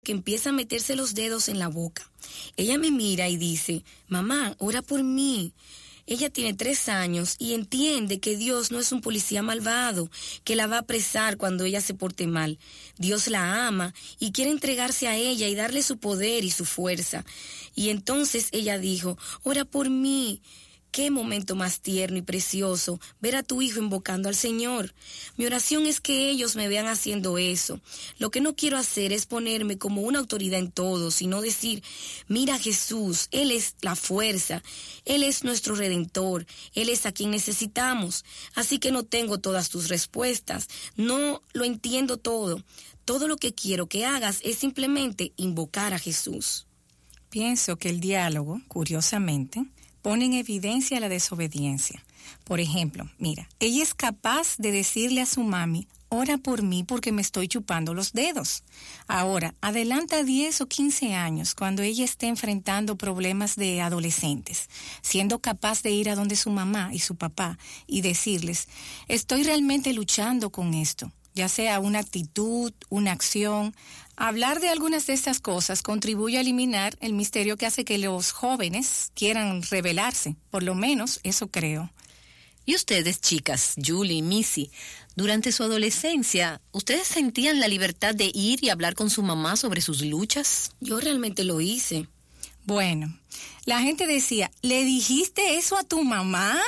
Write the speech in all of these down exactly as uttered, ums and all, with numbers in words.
que empieza a meterse los dedos en la boca. Ella me mira y dice, mamá, ora por mí. Ella tiene tres años y entiende que Dios no es un policía malvado, que la va a apresar cuando ella se porte mal. Dios la ama y quiere entregarse a ella y darle su poder y su fuerza. Y entonces ella dijo, ora por mí. Qué momento más tierno y precioso ver a tu hijo invocando al Señor. Mi oración es que ellos me vean haciendo eso. Lo que no quiero hacer es ponerme como una autoridad en todo, sino decir, mira a Jesús, Él es la fuerza, Él es nuestro Redentor, Él es a quien necesitamos. Así que no tengo todas tus respuestas, no lo entiendo todo. Todo lo que quiero que hagas es simplemente invocar a Jesús. Pienso que el diálogo, curiosamente, pone en evidencia la desobediencia. Por ejemplo, mira, ella es capaz de decirle a su mami, ora por mí porque me estoy chupando los dedos. Ahora, adelanta diez o quince años cuando ella esté enfrentando problemas de adolescentes, siendo capaz de ir a donde su mamá y su papá y decirles, estoy realmente luchando con esto, ya sea una actitud, una acción. Hablar de algunas de estas cosas contribuye a eliminar el misterio que hace que los jóvenes quieran rebelarse. Por lo menos eso creo. Y ustedes, chicas, Julie y Missy, durante su adolescencia, ¿ustedes sentían la libertad de ir y hablar con su mamá sobre sus luchas? Yo realmente lo hice. Bueno, la gente decía, ¿le dijiste eso a tu mamá?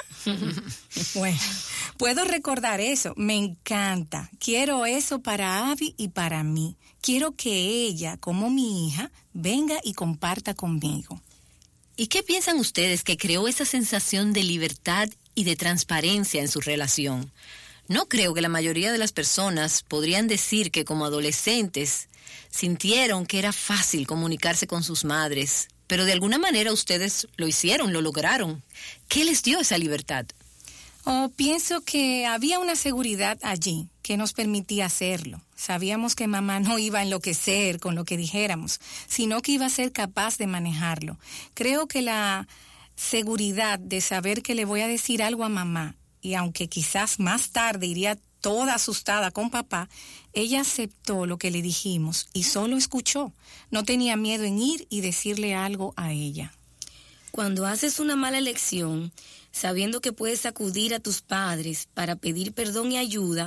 Bueno, puedo recordar eso, me encanta. Quiero eso para Abby y para mí. Quiero que ella, como mi hija, venga y comparta conmigo. ¿Y qué piensan ustedes que creó esa sensación de libertad y de transparencia en su relación? No creo que la mayoría de las personas podrían decir que como adolescentes sintieron que era fácil comunicarse con sus madres, pero de alguna manera ustedes lo hicieron, lo lograron. ¿Qué les dio esa libertad? Oh, pienso que había una seguridad allí que nos permitía hacerlo. Sabíamos que mamá no iba a enloquecer con lo que dijéramos, sino que iba a ser capaz de manejarlo. Creo que la seguridad de saber que le voy a decir algo a mamá, y aunque quizás más tarde iría toda asustada con papá, ella aceptó lo que le dijimos y solo escuchó. No tenía miedo en ir y decirle algo a ella. Cuando haces una mala elección, sabiendo que puedes acudir a tus padres para pedir perdón y ayuda.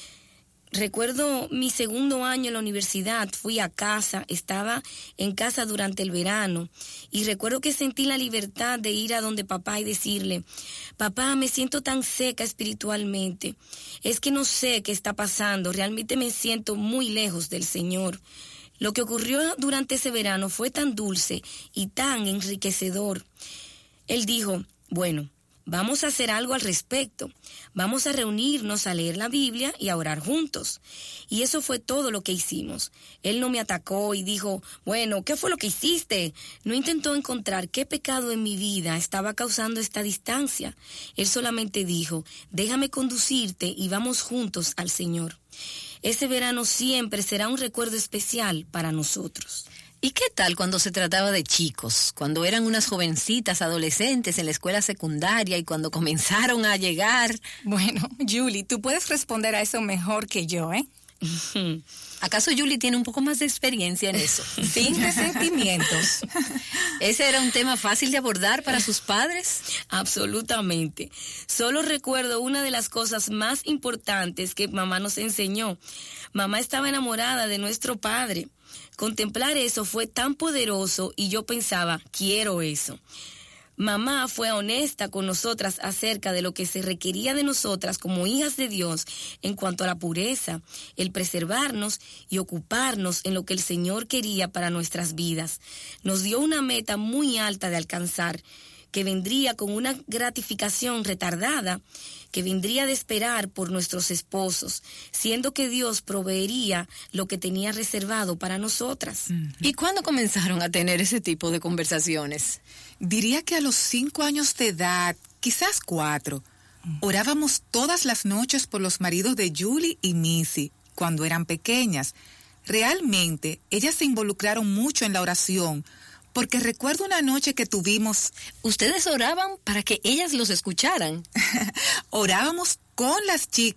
Recuerdo mi segundo año en la universidad, fui a casa, estaba en casa durante el verano y recuerdo que sentí la libertad de ir a donde papá y decirle, papá, me siento tan seca espiritualmente, es que no sé qué está pasando, realmente me siento muy lejos del Señor. Lo que ocurrió durante ese verano fue tan dulce y tan enriquecedor. Él dijo, bueno, vamos a hacer algo al respecto. Vamos a reunirnos a leer la Biblia y a orar juntos. Y eso fue todo lo que hicimos. Él no me atacó y dijo, bueno, ¿qué fue lo que hiciste? No intentó encontrar qué pecado en mi vida estaba causando esta distancia. Él solamente dijo, déjame conducirte y vamos juntos al Señor. Ese verano siempre será un recuerdo especial para nosotros. ¿Y qué tal cuando se trataba de chicos? Cuando eran unas jovencitas adolescentes en la escuela secundaria y cuando comenzaron a llegar. Bueno, Julie, tú puedes responder a eso mejor que yo, ¿eh? ¿Acaso Julie tiene un poco más de experiencia en eso? Sin resentimientos. ¿Ese era un tema fácil de abordar para sus padres? Absolutamente. Solo recuerdo una de las cosas más importantes que mamá nos enseñó. Mamá estaba enamorada de nuestro padre. Contemplar eso fue tan poderoso y yo pensaba, quiero eso. Mamá fue honesta con nosotras acerca de lo que se requería de nosotras como hijas de Dios en cuanto a la pureza, el preservarnos y ocuparnos en lo que el Señor quería para nuestras vidas. Nos dio una meta muy alta de alcanzar, que vendría con una gratificación retardada, que vendría de esperar por nuestros esposos, siendo que Dios proveería lo que tenía reservado para nosotras. ¿Y cuándo comenzaron a tener ese tipo de conversaciones? Diría que a los cinco años de edad, quizás cuatro. Orábamos todas las noches por los maridos de Julie y Missy cuando eran pequeñas. Realmente, ellas se involucraron mucho en la oración, porque recuerdo una noche que tuvimos... ¿Ustedes oraban para que ellas los escucharan? Orábamos con las chicas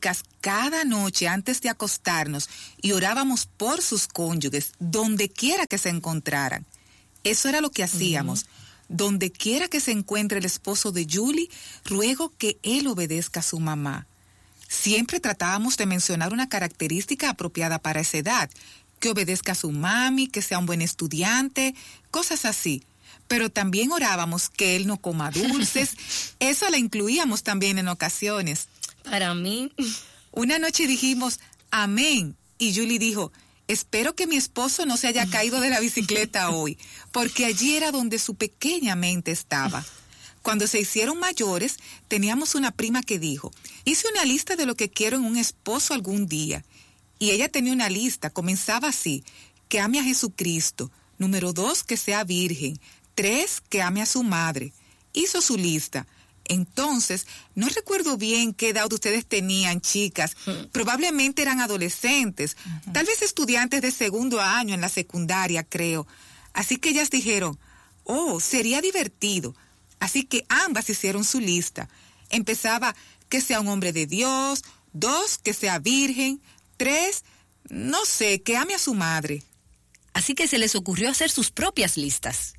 cada noche antes de acostarnos y orábamos por sus cónyuges, donde quiera que se encontraran. Eso era lo que hacíamos. Uh-huh. Donde quiera que se encuentre el esposo de Julie, ruego que él obedezca a su mamá. Siempre tratábamos de mencionar una característica apropiada para esa edad, que obedezca a su mami, que sea un buen estudiante, cosas así. Pero también orábamos que él no coma dulces. Eso la incluíamos también en ocasiones. Para mí. Una noche dijimos, amén, y Julie dijo, espero que mi esposo no se haya caído de la bicicleta hoy, porque allí era donde su pequeña mente estaba. Cuando se hicieron mayores, teníamos una prima que dijo, hice una lista de lo que quiero en un esposo algún día. Y ella tenía una lista, comenzaba así, que ame a Jesucristo. Número dos, que sea virgen. Tres, que ame a su madre. Hizo su lista. Entonces, no recuerdo bien qué edad ustedes tenían, chicas. Uh-huh. Probablemente eran adolescentes, uh-huh. Tal vez estudiantes de segundo año en la secundaria, creo. Así que ellas dijeron, oh, sería divertido. Así que ambas hicieron su lista. Empezaba que sea un hombre de Dios, dos, que sea virgen, tres, no sé, que ame a su madre. Así que se les ocurrió hacer sus propias listas.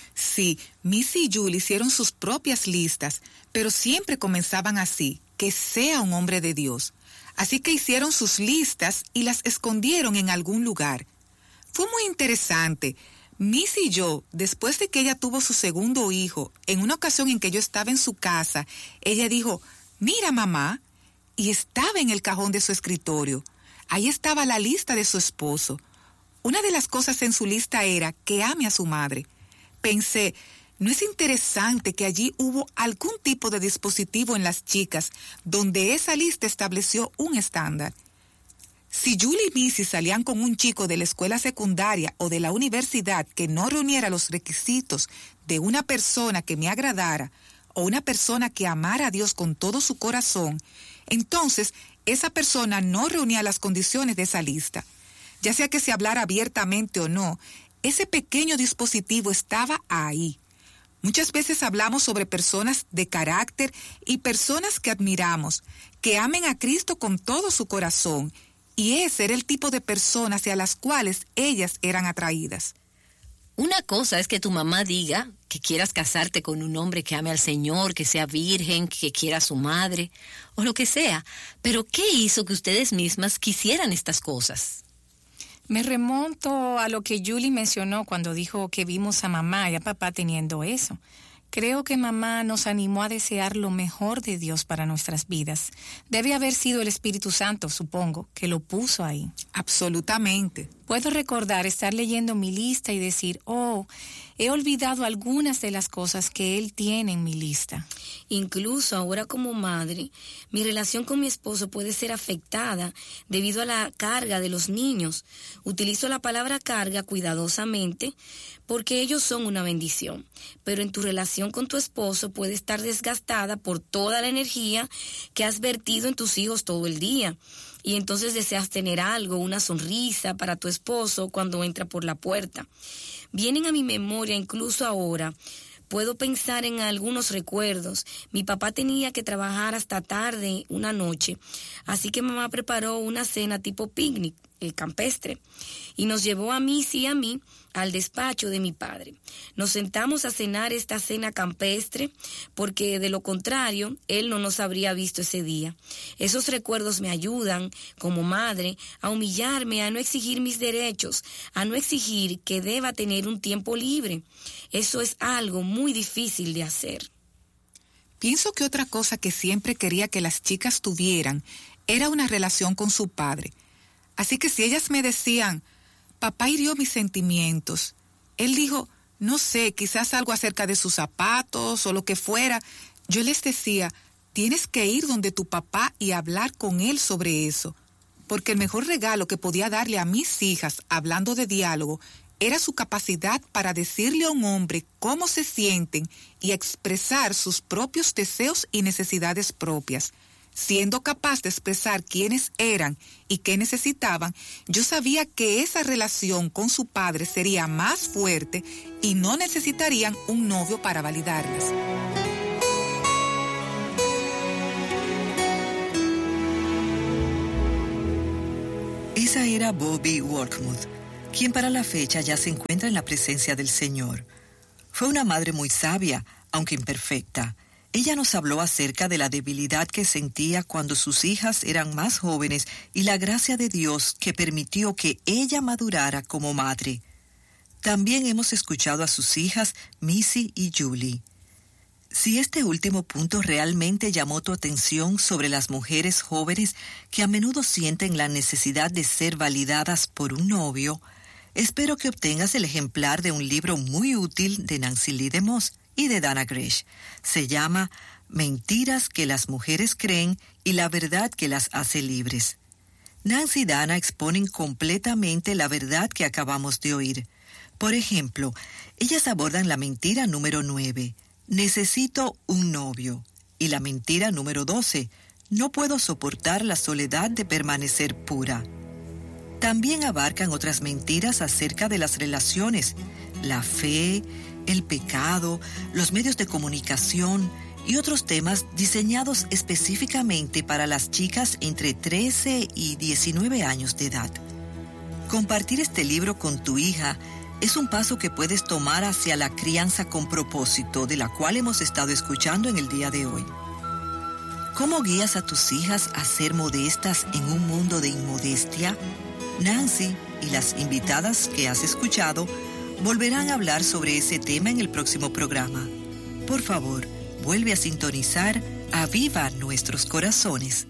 Sí, Missy y Julie hicieron sus propias listas, pero siempre comenzaban así, que sea un hombre de Dios. Así que hicieron sus listas y las escondieron en algún lugar. Fue muy interesante. Missy y yo, después de que ella tuvo su segundo hijo, en una ocasión en que yo estaba en su casa, ella dijo, mira mamá, y estaba en el cajón de su escritorio. Ahí estaba la lista de su esposo. Una de las cosas en su lista era que ame a su madre. Pensé, ¿no es interesante que allí hubo algún tipo de dispositivo en las chicas donde esa lista estableció un estándar? Si Julie y Missy salían con un chico de la escuela secundaria o de la universidad que no reuniera los requisitos de una persona que me agradara o una persona que amara a Dios con todo su corazón, entonces esa persona no reunía las condiciones de esa lista. Ya sea que se hablara abiertamente o no, ese pequeño dispositivo estaba ahí. Muchas veces hablamos sobre personas de carácter y personas que admiramos, que amen a Cristo con todo su corazón, y ese era el tipo de personas hacia las cuales ellas eran atraídas. Una cosa es que tu mamá diga que quieras casarte con un hombre que ame al Señor, que sea virgen, que quiera a su madre, o lo que sea, pero ¿qué hizo que ustedes mismas quisieran estas cosas? Me remonto a lo que Julie mencionó cuando dijo que vimos a mamá y a papá teniendo eso. Creo que mamá nos animó a desear lo mejor de Dios para nuestras vidas. Debe haber sido el Espíritu Santo, supongo, que lo puso ahí. Absolutamente. Puedo recordar estar leyendo mi lista y decir, oh, he olvidado algunas de las cosas que Él tiene en mi lista. Incluso ahora como madre, mi relación con mi esposo puede ser afectada debido a la carga de los niños. Utilizo la palabra carga cuidadosamente porque ellos son una bendición, pero en tu relación con tu esposo puede estar desgastada por toda la energía que has vertido en tus hijos todo el día. Y entonces deseas tener algo, una sonrisa para tu esposo cuando entra por la puerta. Vienen a mi memoria incluso ahora. Puedo pensar en algunos recuerdos. Mi papá tenía que trabajar hasta tarde una noche, así que mamá preparó una cena tipo picnic, eh, campestre, y nos llevó a Missy y a mí al despacho de mi padre. Nos sentamos a cenar esta cena campestre porque de lo contrario él no nos habría visto ese día. Esos recuerdos me ayudan como madre a humillarme, a no exigir mis derechos, a no exigir que deba tener un tiempo libre. Eso es algo muy difícil de hacer. Pienso que otra cosa que siempre quería que las chicas tuvieran era una relación con su padre. Así que si ellas me decían, papá hirió mis sentimientos, él dijo, no sé, quizás algo acerca de sus zapatos o lo que fuera, yo les decía, tienes que ir donde tu papá y hablar con él sobre eso, porque el mejor regalo que podía darle a mis hijas, hablando de diálogo, era su capacidad para decirle a un hombre cómo se sienten y expresar sus propios deseos y necesidades propias. Siendo capaz de expresar quiénes eran y qué necesitaban, yo sabía que esa relación con su padre sería más fuerte y no necesitarían un novio para validarlas. era Bobby Walkmuth, quien para la fecha ya se encuentra en la presencia del Señor. Fue una madre muy sabia, aunque imperfecta. Ella nos habló acerca de la debilidad que sentía cuando sus hijas eran más jóvenes y la gracia de Dios que permitió que ella madurara como madre. También hemos escuchado a sus hijas, Missy y Julie. Si este último punto realmente llamó tu atención sobre las mujeres jóvenes que a menudo sienten la necesidad de ser validadas por un novio, espero que obtengas el ejemplar de un libro muy útil de Nancy Lee DeMoss y de Dana Gresh. Se llama Mentiras que las mujeres creen y la verdad que las hace libres. Nancy y Dana exponen completamente la verdad que acabamos de oír. Por ejemplo, ellas abordan la mentira número nueve. Necesito un novio. Y la mentira número doce. No puedo soportar la soledad de permanecer pura. También abarcan otras mentiras acerca de las relaciones, la fe, el pecado, los medios de comunicación y otros temas diseñados específicamente para las chicas entre trece y diecinueve años de edad. Compartir este libro con tu hija es un paso que puedes tomar hacia la crianza con propósito, de la cual hemos estado escuchando en el día de hoy. ¿Cómo guías a tus hijas a ser modestas en un mundo de inmodestia? Nancy y las invitadas que has escuchado volverán a hablar sobre ese tema en el próximo programa. Por favor, vuelve a sintonizar Aviva Nuestros Corazones.